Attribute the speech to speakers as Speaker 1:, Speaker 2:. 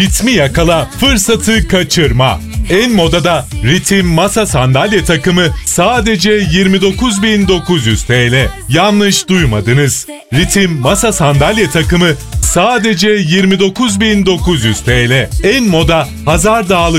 Speaker 1: ritmi yakala, fırsatı kaçırma. En modada ritim masa sandalye takımı sadece 29.900 TL. Yanlış duymadınız. Ritim masa sandalye takımı sadece 29.900 TL. En moda Hazar Dağlı